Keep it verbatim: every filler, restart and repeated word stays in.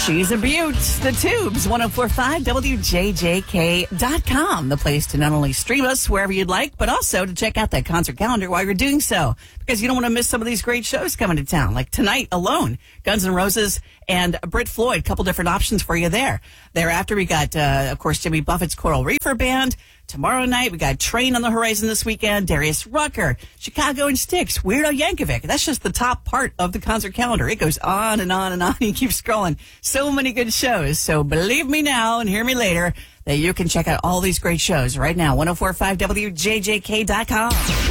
She's a beaut. The Tubes, ten forty-five W J J K dot com. The place to not only stream us wherever you'd like, but also to check out that concert calendar while you're doing so. Because you don't want to miss some of these great shows coming to town. Like tonight alone, Guns N' Roses and Brit Floyd. A couple different options for you there. Thereafter, we got, uh, of course, Jimmy Buffett's Coral Reefer Band. Tomorrow night, we got Train on the horizon this weekend, Darius Rucker, Chicago and Styx, Weird Al Yankovic. That's just the top part of the concert calendar. It goes on and on and on. You keep scrolling. So many good shows. So believe me now and hear me later that you can check out all these great shows right now. ten forty-five W J J K dot com.